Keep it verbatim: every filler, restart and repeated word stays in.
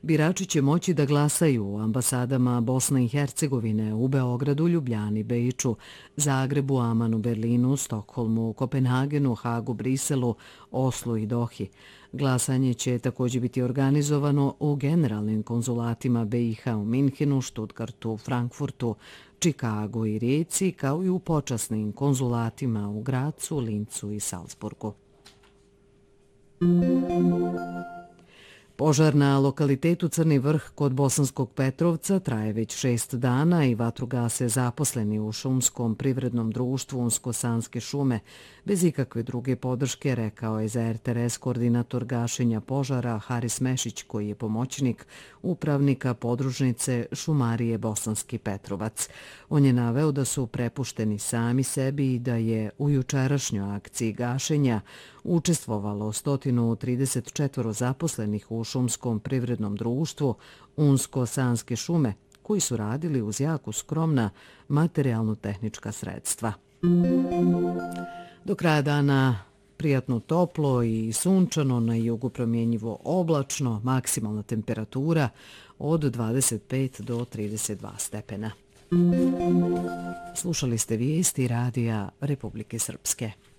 Birači će moći da glasaju u ambasadama Bosne i Hercegovine u Beogradu, Ljubljani, Beču, Zagrebu, Amanu, Berlinu, Stokholmu, Kopenhagenu, Hagu, Briselu, Oslu i Dohi. Glasanje će također biti organizovano u generalnim konzulatima B i H u Minhenu, Stuttgartu, Frankfurtu, Čikagu i Rijeci, kao i u počasnim konzulatima u Gracu, Lincu i Salzburgu. Požar na lokalitetu Crni vrh kod Bosanskog Petrovca traje već šest dana i vatru gase zaposleni u šumskom privrednom društvu Unsko-Sanske šume bez ikakve druge podrške, rekao je za R T R S koordinator gašenja požara Haris Mešić, koji je pomoćnik upravnika podružnice šumarije Bosanski Petrovac. On je naveo da su prepušteni sami sebi i da je u jučerašnjoj akciji gašenja učestvovalo sto trideset četiri zaposlenih u šumskom privrednom društvu Unsko-Sanske šume, koji su radili uz jako skromna materijalno-tehnička sredstva. Do kraja dana prijatno toplo i sunčano, na jugu promjenjivo oblačno, maksimalna temperatura od dvadeset pet do trideset dva stepena. Slušali ste vijesti Radija Republike Srpske.